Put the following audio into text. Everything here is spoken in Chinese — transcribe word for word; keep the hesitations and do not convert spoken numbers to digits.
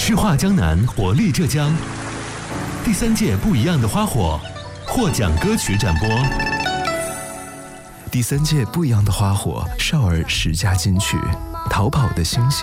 诗画江南，活力浙江。第三届不一样的花火获奖歌曲展播。 第三届不一样的花火少儿十佳金曲，逃跑的星星。